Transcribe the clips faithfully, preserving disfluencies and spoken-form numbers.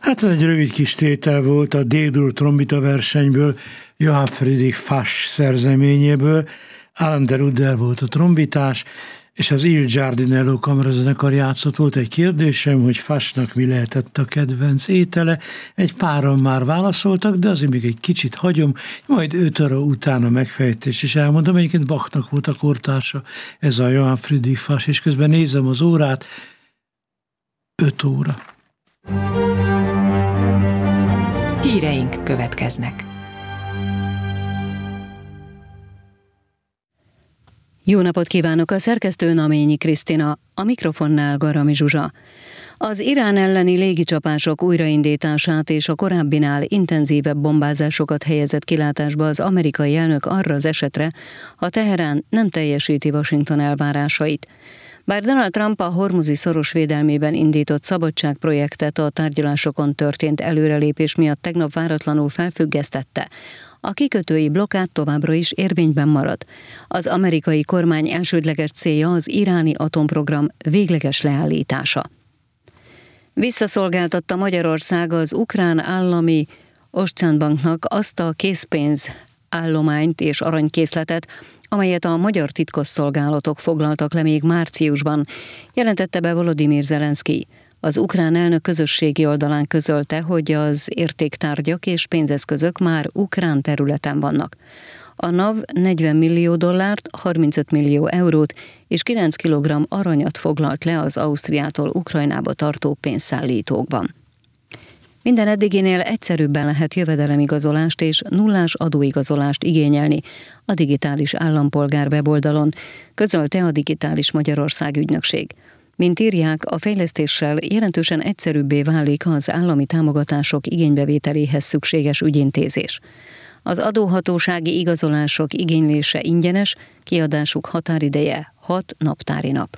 Hát ez egy rövid kis tétel volt a D-dur trombita versenyből, Johann Friedrich Fasch szerzeményéből. Alan de Rudder volt a trombitás, és az Il Giardinello kamarazenekar játszott. Volt egy kérdésem, hogy Faschnak mi lehetett a kedvenc étele. Egy páran már válaszoltak, de azért még egy kicsit hagyom, majd öt óra után a megfejtés is elmondom. Egyébként Bachnak volt a kortársa, ez a Johann Friedrich Fasch, és közben nézem az órát, öt óra. Híreink következnek. Jó napot kívánok, a szerkesztő Naményi Krisztina, a mikrofonnál Garami Zsuzsa. Az Irán elleni légicsapások újraindítását és a korábbinál intenzívebb bombázásokat helyezett kilátásba az amerikai elnök arra az esetre, ha Teherán nem teljesíti Washington elvárásait. Bár Donald Trump a hormuzi szoros védelmében indított szabadságprojektet a tárgyalásokon történt előrelépés miatt tegnap váratlanul felfüggesztette, a kikötői blokkád továbbra is érvényben marad. Az amerikai kormány elsődleges célja az iráni atomprogram végleges leállítása. Visszaszolgáltatta Magyarország az ukrán állami Osztjánbanknak azt a készpénz állományt és aranykészletet, amelyet a magyar titkosszolgálatok foglaltak le még márciusban, jelentette be Volodymyr Zelenszky. Az ukrán elnök közösségi oldalán közölte, hogy az értéktárgyak és pénzeszközök már ukrán területen vannak. A NAV negyven millió dollárt, harmincöt millió eurót és kilenc kilogramm aranyat foglalt le az Ausztriától Ukrajnába tartó pénzszállítókban. Minden eddiginél egyszerűbben lehet jövedelemigazolást és nullás adóigazolást igényelni a digitális állampolgár weboldalon, közölte a Digitális Magyarország ügynökség. Mint írják, a fejlesztéssel jelentősen egyszerűbbé válik az állami támogatások igénybevételéhez szükséges ügyintézés. Az adóhatósági igazolások igénylése ingyenes, kiadásuk határideje hat naptári nap.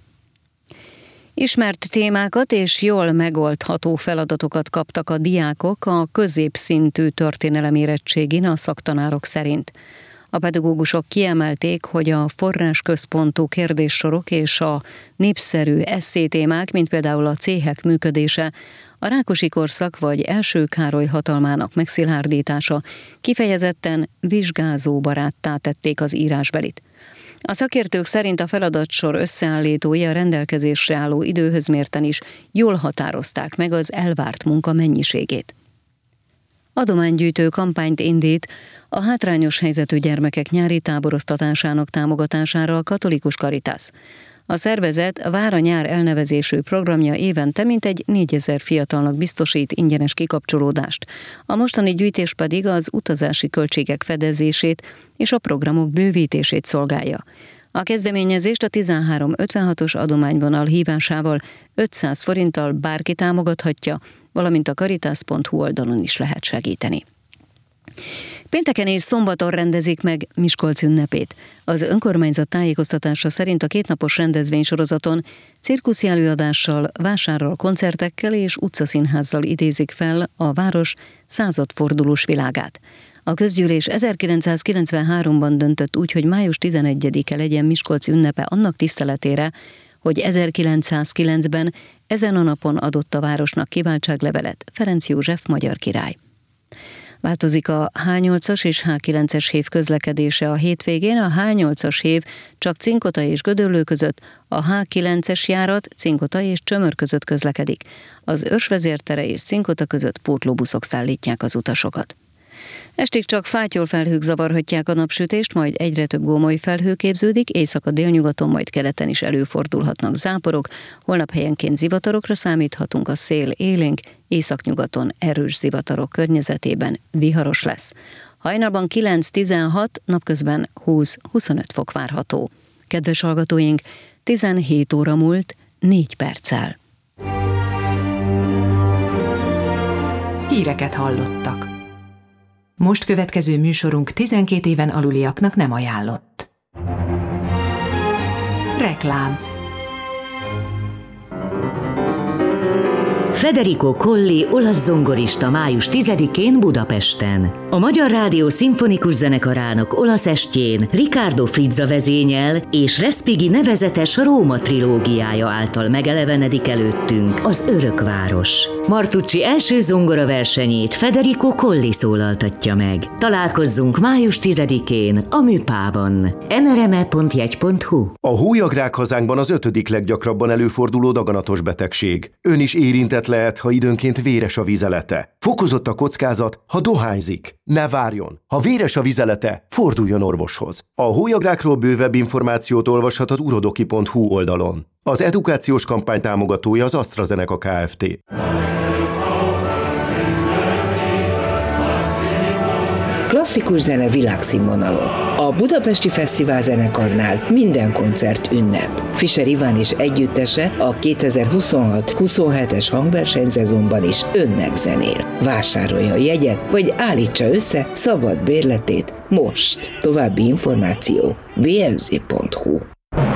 Ismert témákat és jól megoldható feladatokat kaptak a diákok a középszintű történelemérettségin a szaktanárok szerint. A pedagógusok kiemelték, hogy a forrásközpontú kérdéssorok és a népszerű esszétémák, mint például a céhek működése, a Rákosi korszak vagy első Károly hatalmának megszilárdítása kifejezetten vizsgázóbaráttá tették az írásbelit. A szakértők szerint a feladatsor összeállítói a rendelkezésre álló időhöz mérten is jól határozták meg az elvárt munka mennyiségét. Adománygyűjtő kampányt indít a hátrányos helyzetű gyermekek nyári táboroztatásának támogatására a Katolikus Caritas. A szervezet Vár-a-nyár elnevezésű programja évente mintegy négyezer fiatalnak biztosít ingyenes kikapcsolódást. A mostani gyűjtés pedig az utazási költségek fedezését és a programok bővítését szolgálja. A kezdeményezést a tizenhárom ötvenhatos adományvonal hívásával ötszáz forinttal bárki támogathatja, valamint a caritas pont hu oldalon is lehet segíteni. Pénteken és szombaton rendezik meg Miskolc ünnepét. Az önkormányzat tájékoztatása szerint a kétnapos rendezvénysorozaton cirkuszi előadással, vásárral, koncertekkel és utcaszínházzal idézik fel a város századfordulós világát. A közgyűlés ezerkilencszázkilencvenháromban döntött úgy, hogy május tizenegyedike legyen Miskolc ünnepe annak tiszteletére, hogy ezerkilencszázkilencben ezen a napon adott a városnak kiváltságlevelet Ferenc József magyar király. Változik a há nyolcas és há kilences hév közlekedése a hétvégén, a há nyolcas hév csak Cinkota és Gödöllő között, a há kilences járat Cinkota és Csömör között közlekedik. Az Őrsvezértere és Cinkota között pótlóbuszok szállítják az utasokat. Estig csak fátyol felhők zavarhatják a napsütést, majd egyre több gómoly felhő képződik, északa délnyugaton, majd keleten is előfordulhatnak záporok, holnap helyenként zivatarokra számíthatunk, a szél élénk, északnyugaton erős zivatarok környezetében viharos lesz. Hajnalban kilenc-tizenhat, napközben húsz-huszonöt fok várható. Kedves hallgatóink, tizenhét óra múlt négy perccel. Híreket hallottak. Most következő műsorunk tizenkét éven aluliaknak nem ajánlott. Reklám. Federico Colli olasz zongorista május tizedikén Budapesten. A Magyar Rádió Szimfonikus Zenekarának olasz estjén Riccardo Frizza vezényel és Respighi nevezetes Róma trilógiája által megelevenedik előttünk az Örökváros. Martucci első zongora versenyét Federico Colli szólaltatja meg. Találkozzunk május tizedikén a Műpában. em er em e pont jegy pont hu. A hólyagrák hazánkban az ötödik leggyakrabban előforduló daganatos betegség. Ön is érintett lehet, ha időnként véres a vizelete. Fokozott a kockázat, ha dohányzik. Ne várjon! Ha véres a vizelete, forduljon orvoshoz. A hólyagrákról bővebb információt olvashat az urodoki pont hu oldalon. Az edukációs kampány támogatója az AstraZeneca Kft. Klasszikus zene világszínvonalon. A Budapesti Fesztivál Zenekarnál minden koncert ünnep. Fischer Iván és együttese a kétezer-huszonhat huszonhetes hangversenyszezonban is önnek zenél. Vásárolja a jegyet, vagy állítsa össze szabad bérletét most. További információ bé ef zé pont hu.